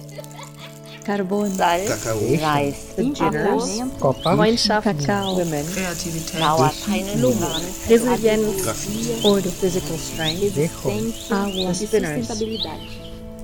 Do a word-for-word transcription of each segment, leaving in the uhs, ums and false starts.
Carbon, Salz, Kakao, Reis, Beginners, Kopper, Freundschaft, Kakao, Women, Kreativität, Dauerteilnehmer, Resilienz, Graffiti, Order, Physical Strength, Água, Sustentabilidade.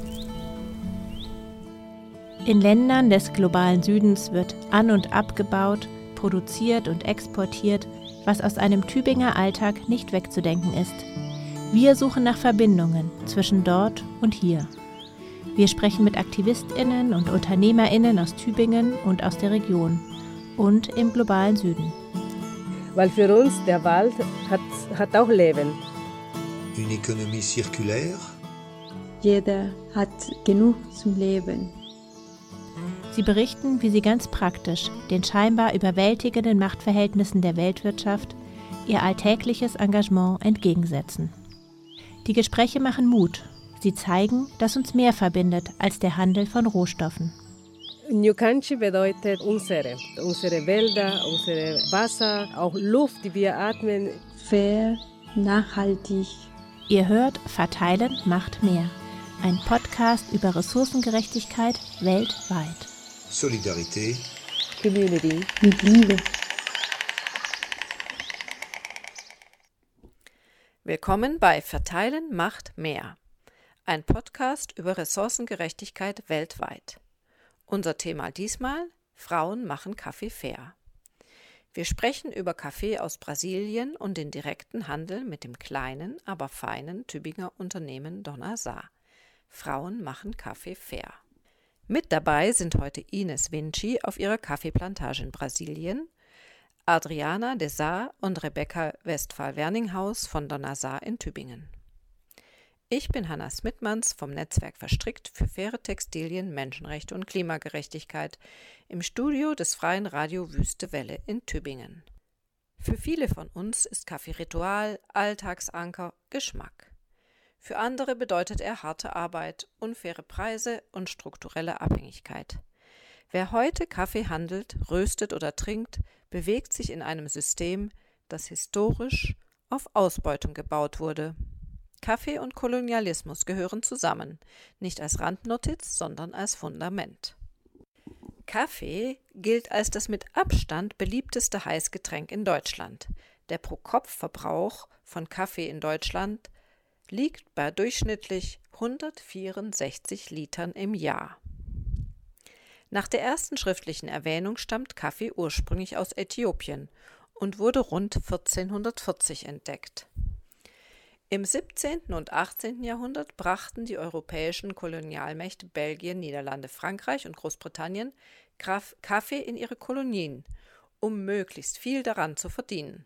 In Ländern des globalen Südens wird an- und abgebaut, produziert und exportiert, was aus einem Tübinger Alltag nicht wegzudenken ist. Wir suchen nach Verbindungen zwischen dort und hier. Wir sprechen mit AktivistInnen und UnternehmerInnen aus Tübingen und aus der Region und im globalen Süden. Weil für uns der Wald hat, hat auch Leben. une économie circulaire, Jeder hat genug zum Leben. Sie berichten, wie sie ganz praktisch den scheinbar überwältigenden Machtverhältnissen der Weltwirtschaft ihr alltägliches Engagement entgegensetzen. Die Gespräche machen Mut. Sie zeigen, dass uns mehr verbindet als der Handel von Rohstoffen. Nyukanchi bedeutet unsere, unsere Wälder, unsere Wasser, auch Luft, die wir atmen. Fair, nachhaltig. Ihr hört Verteilen macht mehr. Ein Podcast über Ressourcengerechtigkeit weltweit. solidarité, Community. Mit Liebe. Willkommen bei Verteilen macht mehr. Ein Podcast über Ressourcengerechtigkeit weltweit. Unser Thema diesmal: Frauen machen Kaffee fair. Wir sprechen über Kaffee aus Brasilien und den direkten Handel mit dem kleinen, aber feinen Tübinger Unternehmen Dona Sá. Frauen machen Kaffee fair. Mit dabei sind heute Ines Vinci auf ihrer Kaffeeplantage in Brasilien, Adriana de Sá und Rebecca Westphal-Werninghaus von Dona Sá in Tübingen. Ich bin Hanna Smittmanns vom Netzwerk Verstrickt für faire Textilien, Menschenrechte und Klimagerechtigkeit im Studio des Freien Radio Wüste Welle in Tübingen. Für viele von uns ist Kaffee Ritual, Alltagsanker, Geschmack. Für andere bedeutet er harte Arbeit, unfaire Preise und strukturelle Abhängigkeit. Wer heute Kaffee handelt, röstet oder trinkt, bewegt sich in einem System, das historisch auf Ausbeutung gebaut wurde. Kaffee und Kolonialismus gehören zusammen, nicht als Randnotiz, sondern als Fundament. Kaffee gilt als das mit Abstand beliebteste Heißgetränk in Deutschland. Der Pro-Kopf-Verbrauch von Kaffee in Deutschland liegt bei durchschnittlich hundertvierundsechzig Litern im Jahr. Nach der ersten schriftlichen Erwähnung stammt Kaffee ursprünglich aus Äthiopien und wurde rund vierzehnhundertvierzig entdeckt. Im siebzehnten und achtzehnten Jahrhundert brachten die europäischen Kolonialmächte Belgien, Niederlande, Frankreich und Großbritannien Kaffee in ihre Kolonien, um möglichst viel daran zu verdienen.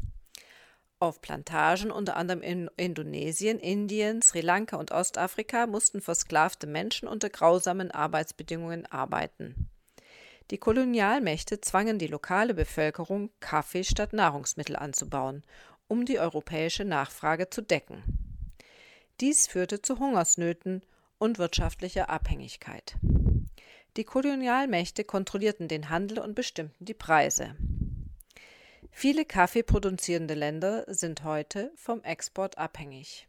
Auf Plantagen unter anderem in Indonesien, Indien, Sri Lanka und Ostafrika mussten versklavte Menschen unter grausamen Arbeitsbedingungen arbeiten. Die Kolonialmächte zwangen die lokale Bevölkerung, Kaffee statt Nahrungsmittel anzubauen, um die europäische Nachfrage zu decken. Dies führte zu Hungersnöten und wirtschaftlicher Abhängigkeit. Die Kolonialmächte kontrollierten den Handel und bestimmten die Preise. Viele kaffeeproduzierende Länder sind heute vom Export abhängig.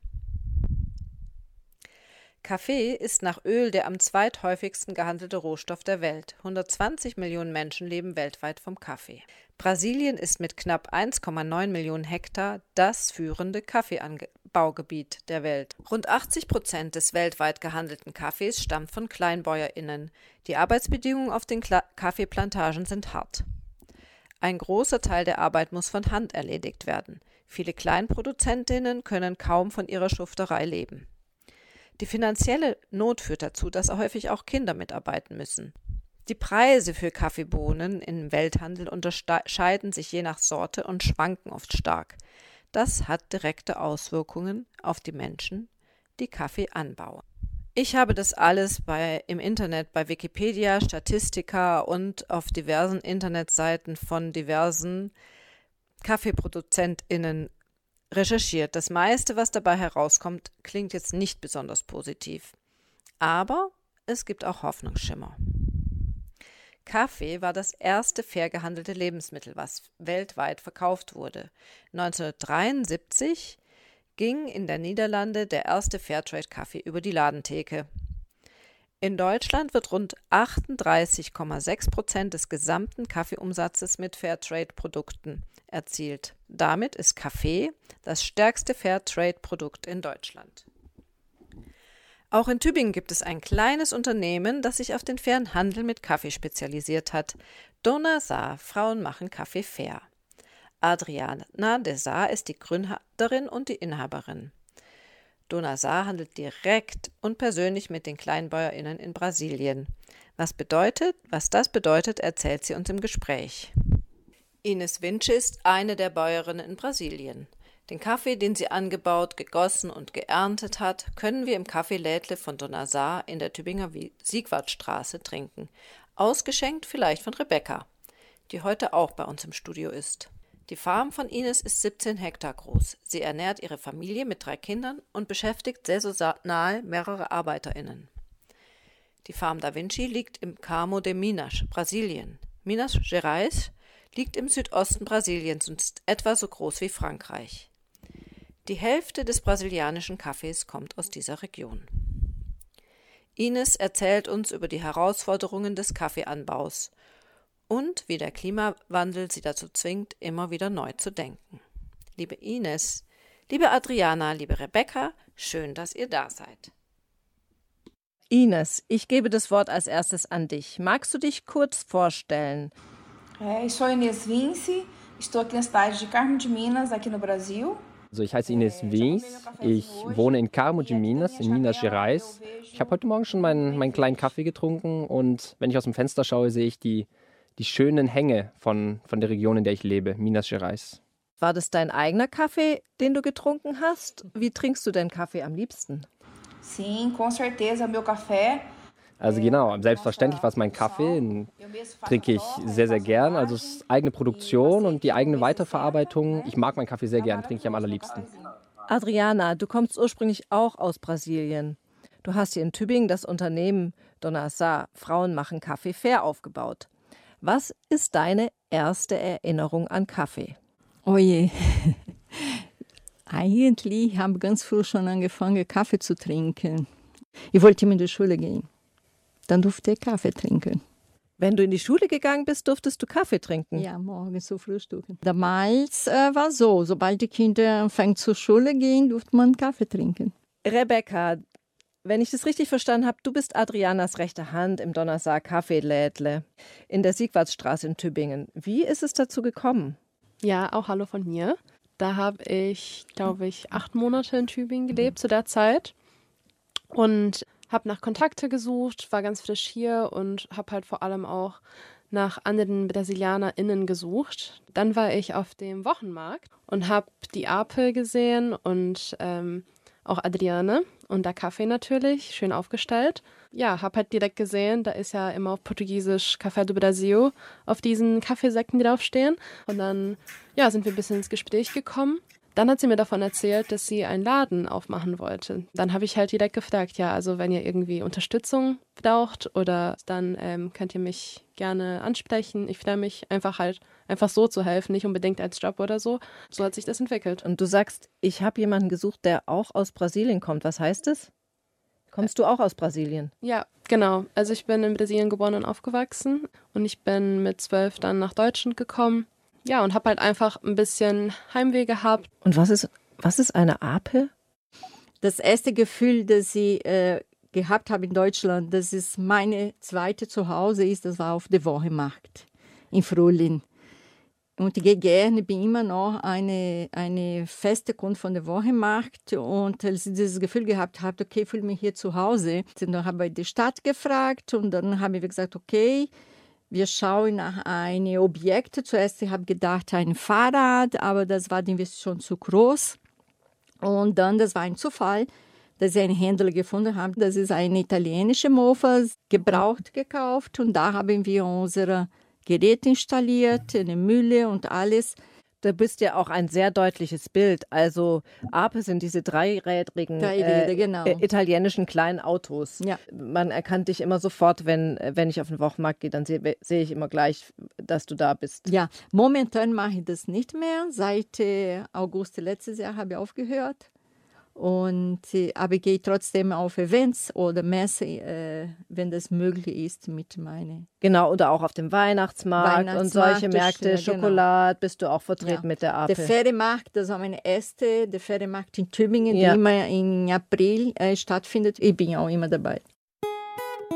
Kaffee ist nach Öl der am zweithäufigsten gehandelte Rohstoff der Welt. hundertzwanzig Millionen Menschen leben weltweit vom Kaffee. Brasilien ist mit knapp eins Komma neun Millionen Hektar das führende Kaffeeanbaugebiet der Welt. Rund achtzig Prozent des weltweit gehandelten Kaffees stammt von KleinbäuerInnen. Die Arbeitsbedingungen auf den Kla- Kaffeeplantagen sind hart. Ein großer Teil der Arbeit muss von Hand erledigt werden. Viele Kleinproduzentinnen können kaum von ihrer Schufterei leben. Die finanzielle Not führt dazu, dass häufig auch Kinder mitarbeiten müssen. Die Preise für Kaffeebohnen im Welthandel unterscheiden sich je nach Sorte und schwanken oft stark. Das hat direkte Auswirkungen auf die Menschen, die Kaffee anbauen. Ich habe das alles bei, im Internet bei Wikipedia, Statistika und auf diversen Internetseiten von diversen KaffeeproduzentInnen recherchiert. Das meiste, was dabei herauskommt, klingt jetzt nicht besonders positiv. Aber es gibt auch Hoffnungsschimmer. Kaffee war das erste fair gehandelte Lebensmittel, was weltweit verkauft wurde. neunzehnhundertdreiundsiebzig ging in der Niederlande der erste Fairtrade-Kaffee über die Ladentheke. In Deutschland wird rund achtunddreißig Komma sechs Prozent des gesamten Kaffeeumsatzes mit Fairtrade-Produkten erzielt. Damit ist Kaffee das stärkste Fairtrade-Produkt in Deutschland. Auch in Tübingen gibt es ein kleines Unternehmen, das sich auf den fairen Handel mit Kaffee spezialisiert hat. Dona Saar, Frauen machen Kaffee fair. Adriana de Saar ist die Gründerin und die Inhaberin. Dona Saar handelt direkt und persönlich mit den KleinbäuerInnen in Brasilien. Was bedeutet, was das bedeutet, erzählt sie uns im Gespräch. Ines Winche ist eine der Bäuerinnen in Brasilien. Den Kaffee, den sie angebaut, gegossen und geerntet hat, können wir im Kaffeelädle von Dona Saar in der Tübinger Siegwartstraße trinken. Ausgeschenkt vielleicht von Rebecca, die heute auch bei uns im Studio ist. Die Farm von Ines ist siebzehn Hektar groß. Sie ernährt ihre Familie mit drei Kindern und beschäftigt saisonal mehrere ArbeiterInnen. Die Farm Da Vinci liegt im Carmo de Minas, Brasilien. Minas Gerais liegt im Südosten Brasiliens und ist etwa so groß wie Frankreich. Die Hälfte des brasilianischen Kaffees kommt aus dieser Region. Ines erzählt uns über die Herausforderungen des Kaffeeanbaus und wie der Klimawandel sie dazu zwingt, immer wieder neu zu denken. Liebe Ines, liebe Adriana, liebe Rebecca, schön, dass ihr da seid. Ines, ich gebe das Wort als erstes an dich. Magst du dich kurz vorstellen? É, eu sou Ines Vince, estou aqui na cidade de Carmo de Minas, aqui no Brasil. Also ich heiße Ines Vince, ich wohne in Carmo de Minas, in Minas Gerais. Ich habe heute Morgen schon meinen, meinen kleinen Kaffee getrunken und wenn ich aus dem Fenster schaue, sehe ich die, die schönen Hänge von, von der Region, in der ich lebe, Minas Gerais. War das dein eigener Kaffee, den du getrunken hast? Wie trinkst du deinen Kaffee am liebsten? Sim, com certeza, meu café. Also genau, selbstverständlich war es mein Kaffee, den trinke ich sehr, sehr gern. Also es ist eigene Produktion und die eigene Weiterverarbeitung. Ich mag meinen Kaffee sehr gern, trinke ich am allerliebsten. Adriana, du kommst ursprünglich auch aus Brasilien. Du hast hier in Tübingen das Unternehmen Dona Saar, Frauen machen Kaffee fair, aufgebaut. Was ist deine erste Erinnerung an Kaffee? Oh je. Eigentlich habe ich ganz früh schon angefangen, Kaffee zu trinken. Ich wollte immer in die Schule gehen. Dann durfte ich Kaffee trinken. Wenn du in die Schule gegangen bist, durftest du Kaffee trinken? Ja, morgens zu frühstücken. Damals äh, war so, sobald die Kinder anfangen zur Schule gehen, durfte man Kaffee trinken. Rebecca, wenn ich das richtig verstanden habe, du bist Adrianas rechte Hand im Dona Saar Kaffeelädle in der Siegwartstraße in Tübingen. Wie ist es dazu gekommen? Ja, auch hallo von mir. Da habe ich, glaube ich, acht Monate in Tübingen gelebt zu der Zeit und habe nach Kontakte gesucht, war ganz frisch hier und habe halt vor allem auch nach anderen BrasilianerInnen gesucht. Dann war ich auf dem Wochenmarkt und habe die Ape gesehen und ähm, auch Adriane und der Kaffee natürlich, schön aufgestellt. Ja, habe halt direkt gesehen, da ist ja immer auf Portugiesisch Café do Brasil auf diesen Kaffeesäcken, die draufstehen. Und dann ja, sind wir ein bisschen ins Gespräch gekommen. Dann hat sie mir davon erzählt, dass sie einen Laden aufmachen wollte. Dann habe ich halt direkt gefragt, ja, also wenn ihr irgendwie Unterstützung braucht oder dann ähm, könnt ihr mich gerne ansprechen. Ich freue mich einfach halt, einfach so zu helfen, nicht unbedingt als Job oder so. So hat sich das entwickelt. Und du sagst, ich habe jemanden gesucht, der auch aus Brasilien kommt. Was heißt das? Kommst du auch aus Brasilien? Ja, genau. Also ich bin in Brasilien geboren und aufgewachsen und ich bin mit zwölf dann nach Deutschland gekommen. Ja, und habe halt einfach ein bisschen Heimweh gehabt. Und was ist, was ist eine Ape? Das erste Gefühl, das ich äh, gehabt habe in Deutschland, dass es meine zweite Zuhause ist, das war auf der Wochenmarkt in Frühling. Und ich gehe gerne, bin immer noch eine, eine feste Kunde von der Wochenmarkt. Und als ich dieses Gefühl gehabt habe, okay, ich fühle mich hier zu Hause, dann habe ich die Stadt gefragt und dann habe ich gesagt, okay, wir schauen nach einem Objekt. Zuerst habe ich gedacht, ein Fahrrad, aber das war die Investition zu groß. Und dann, das war ein Zufall, dass ich einen Händler gefunden habe. Das ist eine italienische Mofa, gebraucht gekauft. Und da haben wir unsere Geräte installiert, eine Mühle und alles. Da bist ja auch ein sehr deutliches Bild. Also Ape sind diese dreirädrigen Dreiräder, genau. äh, italienischen kleinen Autos. Ja. Man erkannt dich immer sofort, wenn, wenn ich auf den Wochenmarkt gehe, dann sehe seh ich immer gleich, dass du da bist. Ja, momentan mache ich das nicht mehr. Seit äh, August letztes Jahr habe ich aufgehört. Und, aber ich gehe trotzdem auf Events oder Messe, äh, wenn das möglich ist mit meinen. Genau, oder auch auf dem Weihnachtsmarkt, Weihnachtsmarkt und solche Märkte, ja, Schokolade, bist du auch vertreten ja. mit der Apel. Der Pferdemarkt, das war meine erste, der Pferdemarkt in Tübingen, Ja. die immer im April äh, stattfindet. Ich bin auch immer dabei.